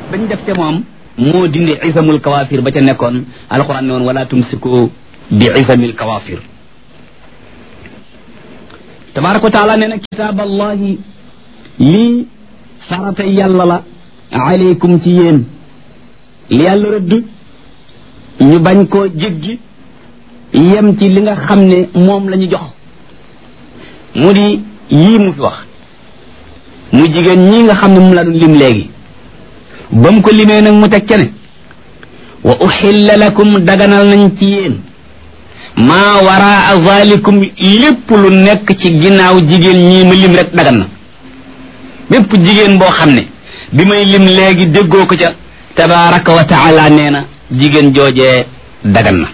bañ def te moom moo dindi isamul kawafir ba ca nekkoon alquran ne woon wala tumsiku bi isamil kawafir tabaraka wa taala nee na kitaab allahi lii farata yàlla la aleykum ci yéen li yàlla rëdd ñu bañ koo jéggi yem ci li nga xam ne moom la ñu jox mu di yii mu fi wax mu jigéen ñi nga xam ne mu la doon lim léegi ba mu ko limee nag mu teg ca ne wa uxilla lakum daganal nañ ci yéen maa waraa zalikum lépp lu nekk ci ginnaaw jigéen ñii ma lim rek dagan na bépp jigéen boo xam ne bi may lim léegi déggoo ko ca tabaraka wa taala nee na jigéen joojee dagan na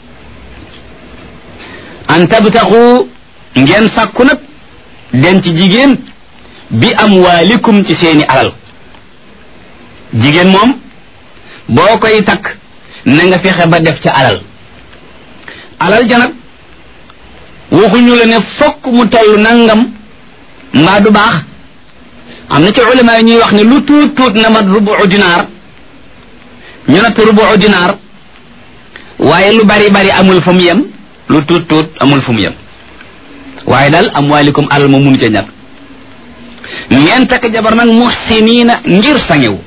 an tabtaxu ngeen sàkku nag denc jigéen bi amwaalikum ci seeni alal jigéen moom boo koy takk na nga fexe ba def ca alal ja nag waxuñu la ne fokk mu toll nangam mbaa du baax am na ci ulama yi ñuy wax ne lu tuut tuut na mat rubu dinaar ñu natt rubu dinaar waaye lu bari bari amul fu mu yem lu tuut tuut amul fu mu yem waaye daal amwaalikum alal ma munu ca ñàkk ngeen takk jabar nag muhsiniina ngir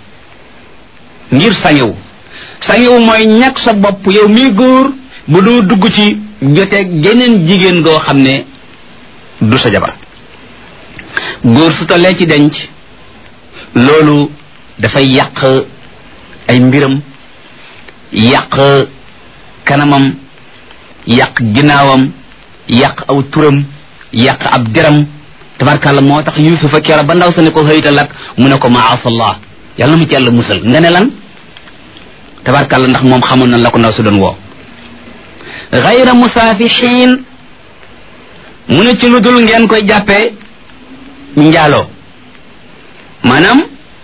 sangewu mooy ñàkk sa bopp yow mii góor bu doo dugg ci joteeg geneen jigéen goo xam ne du sa jabar góor su tollee ci denc loolu dafay yàq ay mbiram yàq kanamam yàq ginnaawam yàq aw turam yàq ab deram tabarkàlla moo tax yusufa keroog ba ndaw sa ne ko xëyta lak mu ne ko maasallah yàlla na mu ci yàlla musal nga ne lan tabarkàlla ndax moom xamoon na la ko ndaw si doon woo gayra musaafixiin mu ne ci lu dul ngeen koy jàppee njaaloo maanaam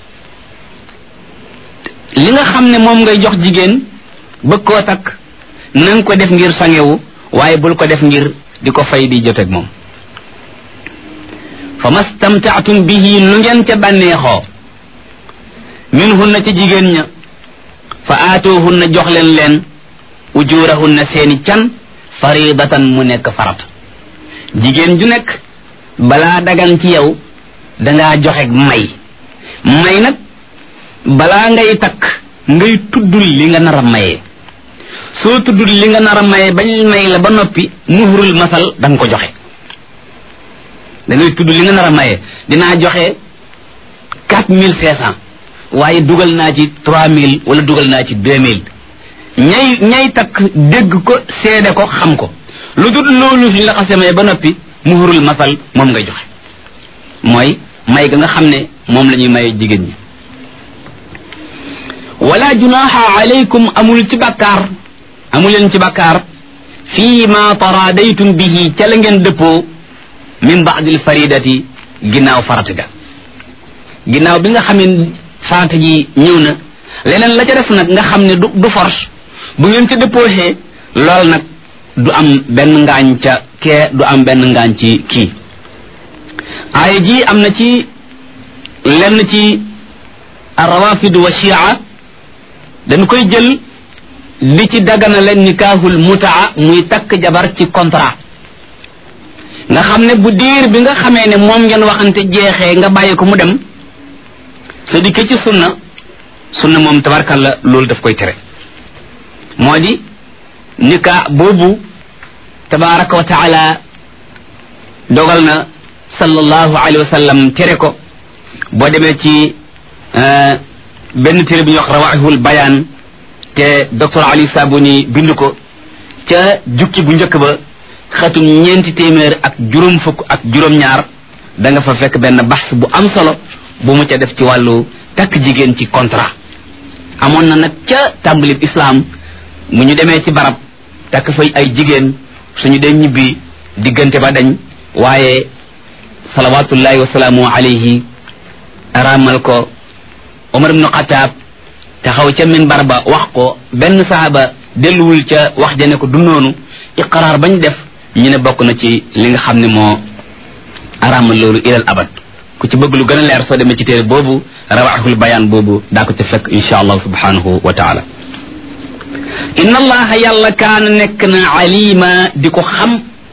li nga xam ne moom ngay jox jigéen bëgg koo takk na nga ko def ngir sangewu waaye bul ko def ngir di ko fay di joteeg moom fa mastamtaatum bihi lu ngeen ca bànneexoo minhunna ci jigéen ña fa aatuhunna jox leen ujurahunna seeni can faridatan mu nekk farat jigéen ju nekk balaa dagan ci yow dangaa joxe may nag balaa ngay takk ngay tuddul li nga nar a mayee soo tuddul li nga nar a mayee bañ may la ba noppi muhrul masal da nga ko joxe da ngay tudd li nga nar a mayee dinaa joxe 4500 waaye dugal naa ci 3000 wala dugal naa ci 2000 ñay takk dégg ko seede ko xam ko lu dul loolu suñ la xasee maye ba noppi muhrul masal moom ngay joxe mooy may ga nga xam ne moom la ñuy maye jigéen ñi wala junaha alaykum amul leen ci bakkaar fii ma taradaytum bihi ca la ngeen dëppoo min baadil faridati ginnaaw farata ga ginnaaw bi nga xam ne farata ji ñëw na leneen la ca def nag nga xam ne du force bu ngeen ca dëppooxee lool nag du am benn ngaañ ca kee du am benn ngaañ ci kii aaya ji am na ci lenn ci arrawafid wa shia dañ koy jël li ci dagana leen nikaahul mutaa muy takk jabar ci contrat nga xam ne bu diir bi nga xamee ne moom ngeen waxante jeexee nga bàyyi ko mu dem soo dikkee ci sunna moom tabarkalla loolu daf koy tere moo di nikaa boobu tabaraka wa taala dogal na sallallahu alayhi wa sallam tere ko boo demee ci benn téere bu ñuy wax rawaahul bayaan te docteur Ali Sabuni bind ko ca jukki bu njëkk ba xatum 400 ak juróom fukk ak juróom-ñaar da nga fa fekk benn baxs bu am solo bu mu ca def ci wàllu takk jigéen ci contrat amoon na nag ca tàmbalib islam mu ñu demee ci barab takk fay ay jigéen suñu dee ñibbi diggante ba dañ waaye salawatullahi wa salaamu alayhi araamal ko Omar ibn Khattab taxaw ca minbar ba wax ko benn saaba delluwul ca wax ja ne ko du noonu iqraar bañ def ñu ne bokk na ci li nga xam ne moo araamal loolu ilal abad ku ci bëgg lu gën a leer soo demee ci téere boobu rawaxul bayaan boobu daa ko ca fekk insha allah subhanahu wa taala. inna allaha yàlla kaana nekk na alima di ko xam,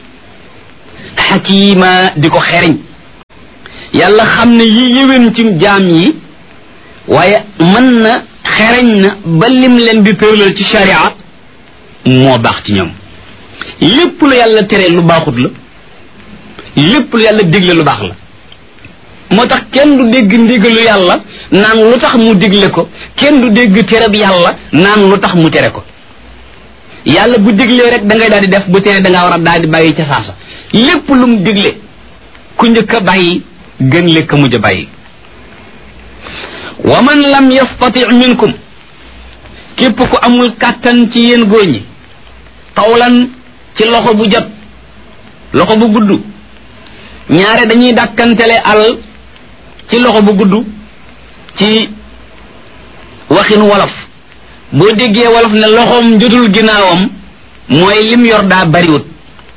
xakima di ko xereñ. yàlla xam ne yi yëwén ci jaam yi waaye mën na xereñ na ba lim leen di tëralal ci sharia moo baax ci ñoom. lépp lu yàlla tere lu baaxut la, lépp lu yàlla digle lu baax la. moo tax kenn du dégg ndigalu yàlla naan lu tax mu digle ko, kenn du dégg tereb yàlla naan lu tax mu tere ko. yàlla bu diglee rek da ngay daal di def, bu tere da ngaa war a daal di bàyyi ca saasa. lépp lu mu digle ku njëkk a bàyyi gën le ka mujj a bàyyi. wa man lam yastati minkum, képp ku amul kàttan ci yéen góor ñi, tawlan ci loxo bu jot, loxo bu gudd. ñaare dañuy dàkkantele al ci loxo bu gudd ci waxin wolof. boo déggee wolof ne loxoom jotul ginnaawam mooy lim yor daa bariwut.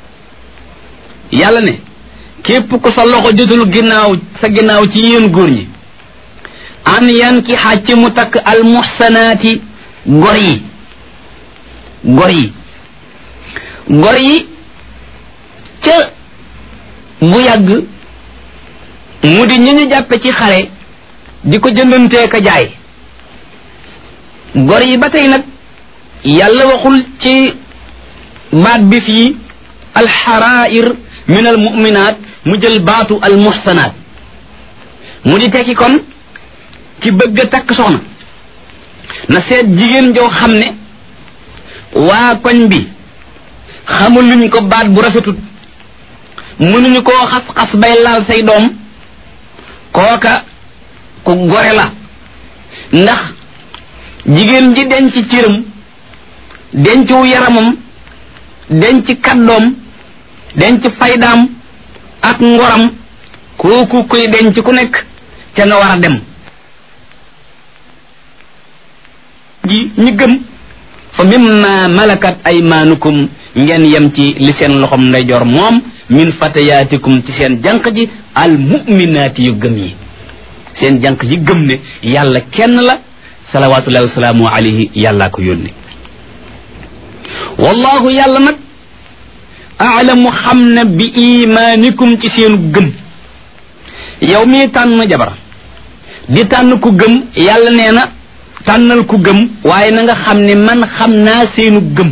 yàlla ne képp ku sa loxo jotul ginnaaw sa ginnaaw ci yéen góor ñi, an yan ki xàcc mu takk al muxsanaati gor yi. gor yi ca bu yàgg mu di ñu ñu jàppe ci xare di ko jëndantee ka jaay. gor yi ba tey nag yàlla waxul ci baat bi fii alxarair min al muminat, mu jël baatu al muhsanaat, mu di tekki kon ki bëgg a takk soxna na seet jigéen joo xam ne waa koñ bi xamul luñ ko baat bu rafetut, mënuñu koo xas-xas bay laal say doom, kooka ku gore la. ndax jigéen ji denc cëram, dencu yaramam, denc kàddoom, denc faydaam ak ngoram, kooku koy denc ku nekk ca nga war a dem. ji ñi gëm fa mimma malakat aymaanukum, ngeen yem ci li seen loxom ndeyjoor moom, min fatayaatikum ci seen jànq ji al mu'minaati yu gëm yi, seen jànq ji gëm ne yàlla kenn la, salawaatullahi wa salaamu alayhi, yàllaa ko yónni. wallahu yàlla nag aalamu xam na bi imaanikum ci seenu gëm. yow mii tànn jabar di tànn ku gëm, yàlla nee na tànnal ku gëm, waaye na nga xam ne man xam naa seenu gëm.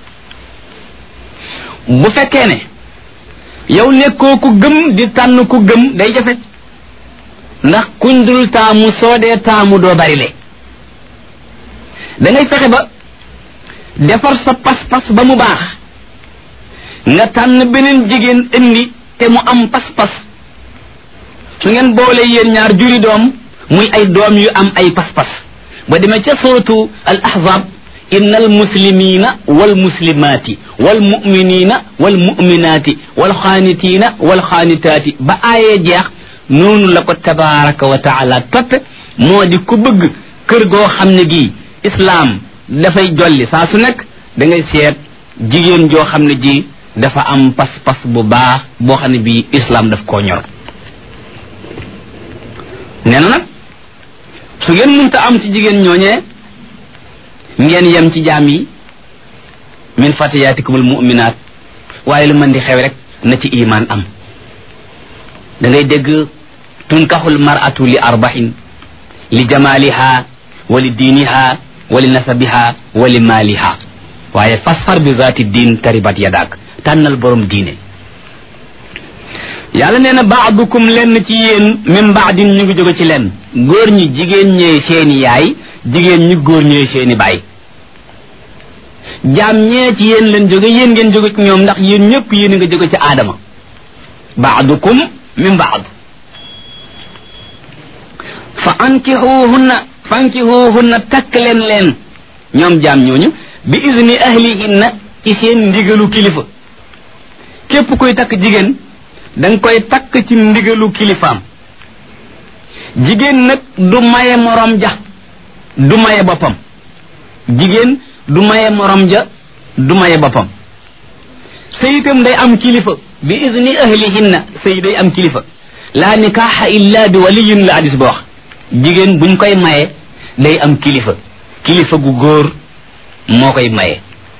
bu fekkee ne yow nekkoo ku gëm di tànn ku gëm day jafe, ndax kuñ dul taamu soo dee taamu doo bari le. da ngay fexe ba defar sa pas-pas ba mu baax, nga tànn beneen jigéen indi te mu am pas-pas. su ngeen boole yéen ñaar juri doom muy ay doom yu am ay pas-pas. ba demee ca suratu al ahzab, inna al muslimina wal muslimaati wal muminina wal muminaati wal xaanitiina wal xaanitaati ba aayee jeex. noonu la ko tabaraka wa taala toppe, moo di ku bëgg kër goo xam ne gii islaam dafay jolli saa su nekk, da ngay seet jigéen joo xam ne ji dafa am pas-pas bu baax boo xam ne bii islaam daf koo ñor. nee na nag su ngeen mënta am ci jigéen ñooñee, ngeen yem ci jaam yi min fatayaatikumul mu'minaat, waaye lu mën di xew rek na ci iman am. da ngay dégg tunkaxul mar'atu li arba'in, li jamaliha wa li diiniha wa li nasabiha wa li maaliha, waaye fasfar bi zaati diin taribat yadaak, tànnal borom diine. yàlla nee na baadukum lenn ci yéen min baadin ñu ngi jóge ci lenn. góor ñi jigéen ñee seeni yaay, jigéen ñi góor ñee seeni baay. jaam ñee ci yéen leen jóge, yéen ngeen jóge ci ñoom, ndax yéen ñëpp yéen a nga jóge ci aadama. baadukum min baad. fa ankihuhunna takk leen ñoom jaam ñooñu bi izni ahlihinna ci seen ndigalu kilifa. képp koy takk jigéen danga koy takk ci ndigalu kilifaam. jigéen nag du maye morom ja, du maye boppam. jigéen du maye morom ja, du maye boppam. sëy itam day am kilifa bi izni ahlihinna, sëy day am kilifa. laa nikaaxa illa bi waliyin la hadis ba wax jigéen buñ koy maye day am kilifa gu góor moo koy maye.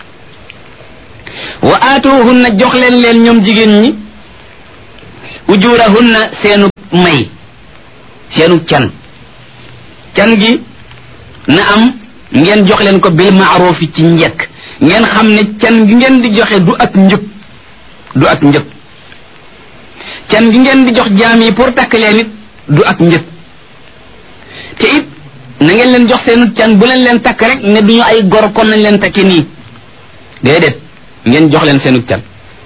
wa aatuhunna jox leen ñoom jigéen ñi ujurahunna seenu may seenu can gi na am ngeen jox leen ko bil maarufi ci njëkk ngeen xam ne can gi ngeen di joxe du ak njëg can gi ngeen di jox jaam yi pour takk leen it du ak njëg te it na ngeen leen jox seenu can bu leen takk rek ne duñu ay gor kon nañ leen takki nii déedéet ngeen jox leen seenu can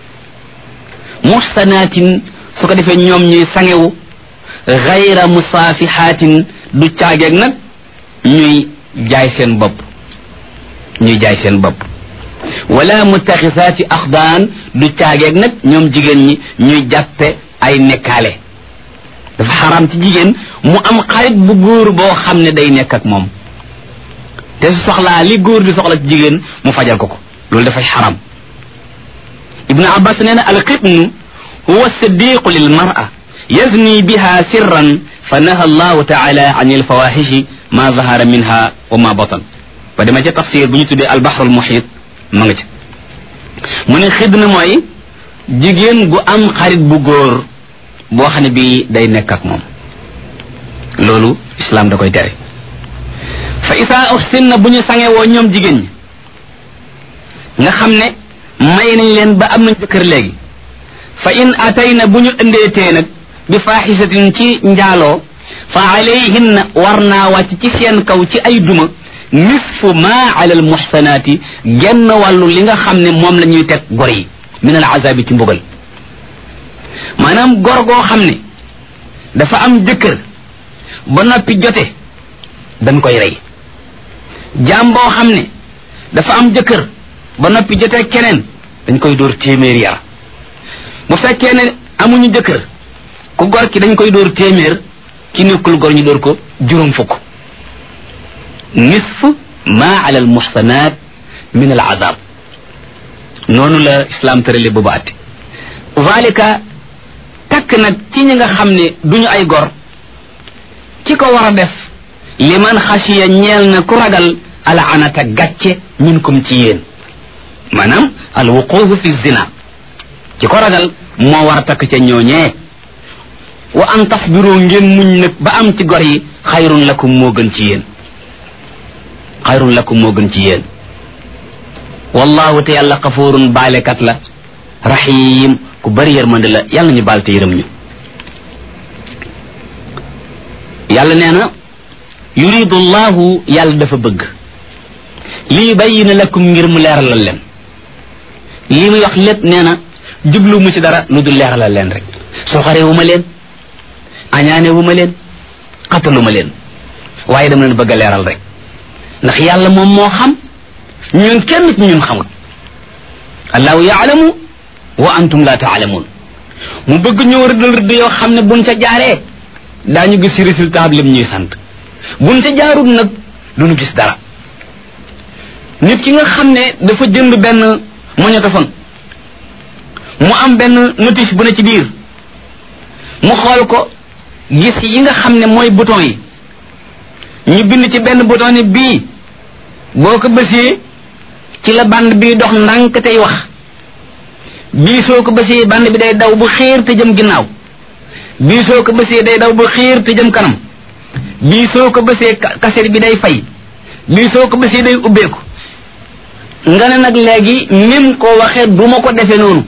muhsanatin su ko defee ñoom ñuy sangewu gayra musaafihatin du caageeg nag ñuy jaay seen bopp wala mutaxisaati axdaan du caageeg nag ñoom jigéen ñi ñuy jàppe ay nekkaale dafa xaram ci jigéen mu am xarit bu góor boo xam ne day nekk ak moom te su soxlaa li góor di soxla ci jigéen mu fajal ko loolu dafay xaram. ibnu abbas nee na alxitnu huwa siddiqu lil mar'a yazni biha sirran fa naha allahu taala an alfawaxishi ma zahara minha wa ma batan ba dama ca tafsir bu ñu tuddee albahrul muhit ma nga ca mu ne xidna mooy jigéen gu am xarit bu góor boo xam ne bii day nekk ak moom loolu islam da koy tere. fa isa uhsinna bu ñu sangewoo ñoom jigéen ñi nga xam ne may nañ leen ba am nañ jëkkër léegi fa in atayna bu ñu ëndeetee nag bi faaxisatin ci njaaloo fa alayhinna war naa wàcc ci seen kaw ci ay duma nisfu ma ala al muhsanaati genn wàllu li nga xam ne moom la ñuy teg gor yi min al azabi ci mbugal maanaam gor goo xam ne dafa am jëkkër ba noppi jote dañ koy rey jaam boo xam ne dafa am jëkkër ba noppi jote keneen dañ koy dóor téeméer yar bu fekkee ne amuñu jëkkër ku gor ki dañ koy dóor téeméer ki nekkul gor ñu dóor ko juróom fukk nisf ma ala al muhsanat min al azab noonu la islam tërale boobu atti zalika takk nag ci ñi nga xam ne duñu ay gor ki ko war a def liman xasiya ñeel na ku ragal al anata gàcce minkum ci yéen maanaam al wuqufu fi zina ki ko ragal moo war a takk ca ñooñee wa an tasbiru ngeen muñ nag ba am ci gor yi xayrun lakum moo gën ci yéen wallahu te yàlla xafuurun baalekat la rahim ku bari yërmande la yàlla ñu baal te yërëm ñu. yàlla nee na yuridu llahu yàlla dafa bëgg li yubayyina lakum ngir mu leeralal leen li muy wax lépp nee na jublu mu ci dara lu dul leeralal leen rek soxare wu ma leen añaane wu ma leen xatalu ma leen waaye dama leen bëgg a leeral rek ndax yàlla moom moo xam ñun kenn ci ñun xamul allahu yaalamu wa antum la taalamun mu bëgg ñëw rëdd yoo xam ne buñ ca jaaree daañu gis ci résultat bi lim ñuy sant buñ ca jaarul nag duñu gis dara. nit ki nga xam ne dafa jënd benn magnétophone mu am benn notice bu ne ci biir mu xool ko gis yi nga xam ne mooy bouton yi ñu bind ci benn bouton ni bii boo ko bësee ci la bande bi dox ndànk tey wax bii soo ko bësee bande bi day daw bu xiir te jëm ginnaaw bii soo ko bësee day daw bu xiir te jëm kanam bii soo ko bësee cassette bi day fay bii soo ko bësee day ubbeeku nga ne nag léegi nim ko waxee du ma ko defee noonu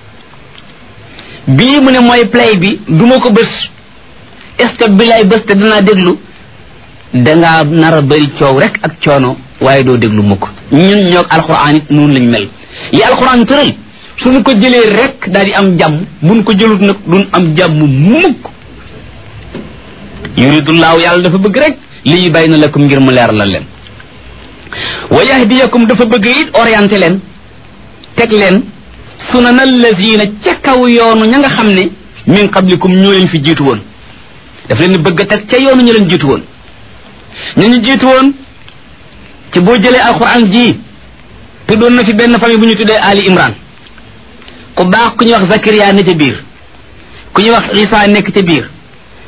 bii mu ne mooy play bi du ma ko bës stop bi lay bës te danaa déglu dangaa nar a bëri coow rek ak coono waaye doo déglu mukk ñun ñoog alxuraan it noonu lañ mel yi alxuraan tëral suñu ko jëlee rek daal di am jàmm buñ ko jëlut nag duñ am jàmm mukk yuridullahu yàlla dafa bëgg rek li yubayna lakum ngir mu leer la leen wa yahdiyakum dafa bëgg it orienté leen teg leen sunanal lazina ca kaw yoonu ña nga xam ne min qablikum ñoo leen fi jiitu woon daf leen bëgg a teg ca yoonu ñu leen jiitu woon ñu jiitu woon ci boo jëlee alquran ji tuddoon na fi benn famille bu ñu tuddee Ali Imran ku baax ku ñuy wax Zakariya ne ca biir ku ñuy wax Isa nekk ca biir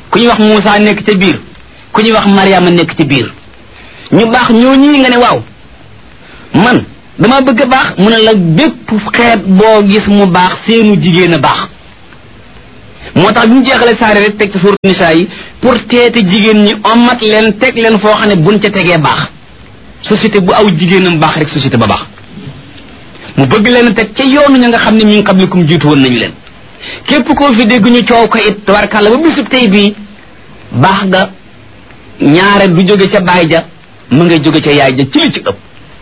ku ñuy wax Muusa nekk ca biir ku ñuy wax Mariama nekk ci biir ñu baax ñooñi nga ne waaw man dama bëgg a baax mu ne la bépp xeet boo gis mu baax seenu jigéen a baax moo tax bi mu jeexale saari rek teg ci suuratu Nisaa yi pour teete jigéen ñi omat leen teg leen foo xam ne buñ ca tegee baax société bu aw jigéenam baax rek société ba baax mu bëgg leen teg ca yoonu ña nga xam ne min qablikum jiitu woon nañu leen képp koo fi dégg ñu coow ko it tabarkàlla ba bisub tey bii baax ga ñaare du jóge ca baay ja mu ngay jóge ca yaay ja ci li ci ëpp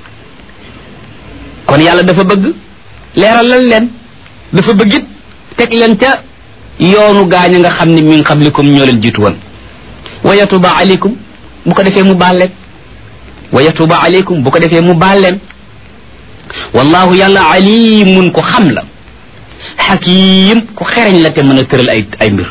kon yàlla dafa bëgg leeralal leen dafa bëgg it teg leen ca yoonu gaañ nga xam ne min qablikum ñoo leen jiitu woon wa yatuba alaykum bu ko defee mu baal leen wa yatuba alaykum bu ko defee mu baal leen wallahu yàlla alimun ko xam la xakim ku xereñ la te mën a tëral ay mbir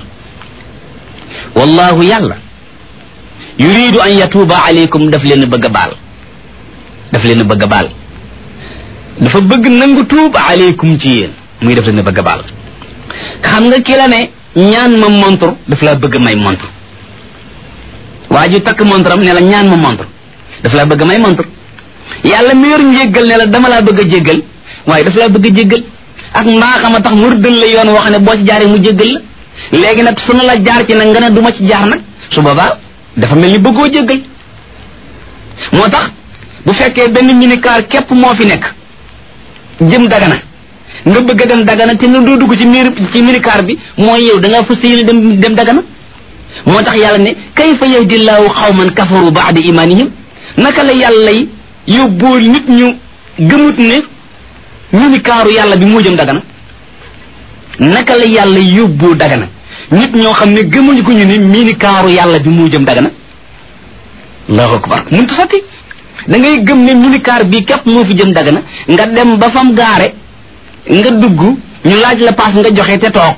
wallahu yàlla yuridu an yatuba alaykum daf leen bëgg a baal daf leen bëgg a baal dafa bëgg nangu tuub alaykum ci yéen muy daf leen bëgg a baal xam nga ki la ne ñaan ma montre daf laa bëgg may montre waa ji takk montre am ne la ñaan ma montre daf laa bëgg may montre yàlla mi yor njéggal ne la dama laa bëgg a jéggal waaye daf laa bëgg a jéggal ak mbaaxam a tax mu rëddal la yoon wax ne boo ci jaaree mu jéggal la léegi nag su na la jaar ci nag nga ne du ma ci jaar nag su boobaa dafa mel ni bëggoo jéggal moo tax bu fekkee benn minicar képp moo fi nekk jëm Dagana nga bëgg a dem Dagana te doo dugg ci minicar bi mooy yow da ngaa fas yéene dem Dagana moo tax yàlla ne kayfa yahdillahu xawman kafaru ba'da imanihim naka la yàlla yóbboo nit ñu gëmut ne minikaaru yàlla bi moo jëm Dagana naka la yàlla yóbboo Dagana nit ñoo xam ne gëmuñu ko ñu ne minikaaru yàlla bi moo jëm Dagana allahu akbar mun ta sotti da ngay gëm ne minikaar bi képp moo fi jëm Dagana nga dem ba fam gaare nga dugg ñu laaj la paas nga joxe te toog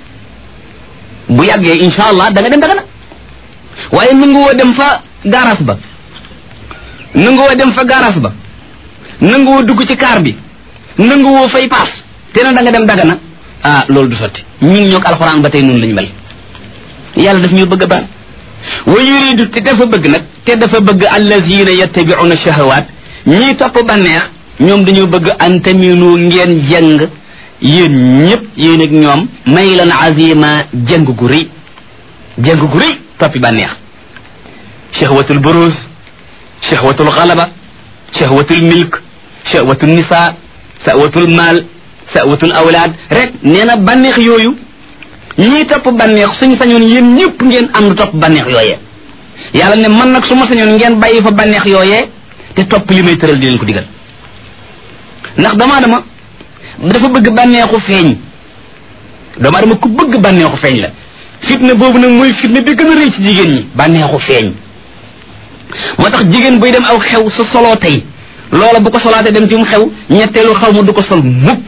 bu yàggee insha allah da nga dem Dagana waaye nanguwoo dem fa gaaraas ba nanguwoo dem fa gaaraas ba nanguwoo dugg ci kaar bi nanguwoo fay paas te na da nga dem Dagana ah loolu du sotti ñun ñoo ko alxuraan ba tey noonu lañu mel yàlla daf ñu bëgg a baal wa yuridu te dafa bëgg nag te dafa bëgg allazina yattabi'una shahawaat ñii topp banneex ñoom dañoo bëgg an taminu ngeen jeng yéen ñëpp yéen ak ñoom maylan azima jeng gu rëy toppi banneex shahwatul buruz shahwatul ghalaba shahwatul milk shahwatul nisa shahwatul maal shahwatul awlaad rek nee na banneex yooyu ñii topp banneex suñu sañoon yéen ñëpp ngeen am lu topp banneex yooyee yàlla ne man nag su ma sañoon ngeen bàyyi fa banneex yooyee te topp li may tëral di leen ko digal ndax doomu aadama dafa bëgg bànneexu feeñ doomu aadama ku bëgg bànneexu feeñ la fitna boobu nag mooy fitna bi gën a rëy ci jigéen ñi bànneexu feeñ moo tax jigéen buy dem aw xew su soloo tey loola bu ko solaatee dem ci mu xew ñetteelu xaw ma du ko sol mukk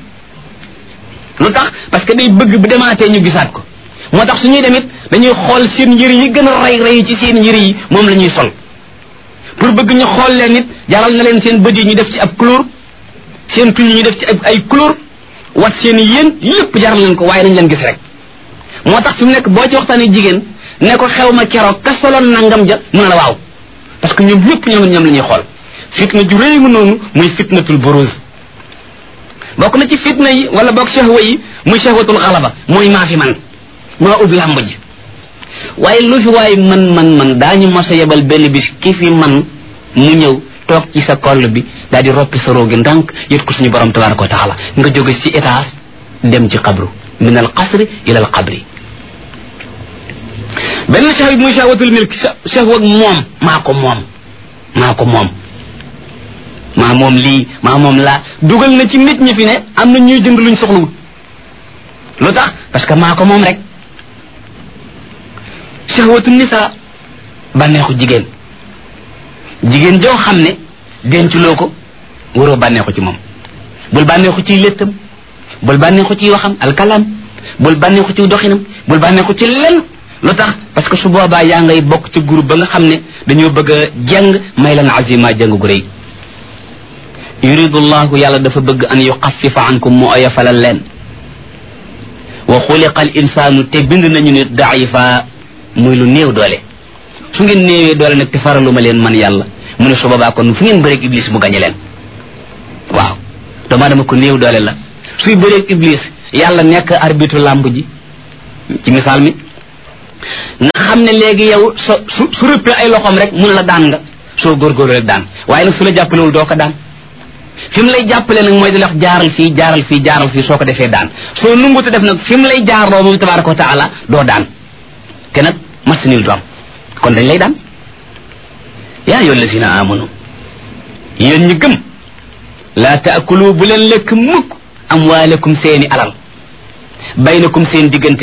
lu tax parce que day bëgg bu demaatee ñu gisaat ko moo tax su ñuy demit dañuy xool seen yëre yi gën a rey ci seen yëre yi moom la ñuy sol pour bëgg ñu xool leen nit jaral na leen seen bët yi ñu def ci ab couleur seen tuñ yi ñu def ci ay couleur wat seen yéen lépp jaral leen ko waaye dañ leen gis rek moo tax fi mu nekk boo ci waxtaanee jigéen ne ko xew ma keroog ka soloon nangam ja mu ne la waaw parce que ñoom ñëpp ñoom la ñuy xool fitna ju rëy mu noonu muy fitnatul buruz bokk na ci fitna yi wala bokk shahwa yi muy shahwatul xalaba mooy maa fi man maa ubbi làmb ji waaye lu fi waaye man daañu mos a yebal benn bis ki fi man mu ñëw toog ci sa koll bi daal di roppi sa roogi ndànk yët ko suñu borom tabaraka wa taala nga jóge ci étage dem ci xabru min al qasri ila al qabri benn shahwa muy shahwatul milk shahwa moom maa moom lii maa moom laa dugal na ci nit ñi fi ne am na ñuy jënd luñ soxlawut lu tax parce que maa ko moom rek shahwatu nisa bànneexu jigéen joo xam ne denculoo ko waroo bànneexu ci moom bul bànneexu ciy léttam bul bànneexu ciy waxam alkalam bul bànneexu ci doxinam bul bànneexu ci lenn lu tax parce que su boobaa yaa ngay bokk ci groupe ba nga xam ne dañoo bëgg a jàng may lan azima jàng gu rëy yuridu llahu yàlla dafa bëgg an yuxafifa ankum mu oyofalal leen wa xuliqa al insaanu te bind nañu nit daifa muy lu néew doole su ngeen néewee doole nag te faraluma leen man yàlla mu ne su boobaa kon fu ngeen bëreeg iblis mu gañe leen waaw doomu aadama ko néew doole la suy bëreeg iblis yàlla nekk arbitre làmb ji ci misaal mi nga xam ne léegi yow su rëppee ay loxoom rek mun la daan nga soo góorgóorlu rek daan waaye nag su la jàppalewul doo ko daan fi mu lay jàppale nag mooy di la wax jaaral fii soo ko defee daan soo nunguta def nag fi mu lay jaarloo moom tabaraka wa taala doo daan te nag masinil doom kon dañ lay daan yaa ayyuha allazina amanu yéen ñi gëm laa taakulu bu leen lekk mukk amwaalakum seeni alal baynakum seen diggante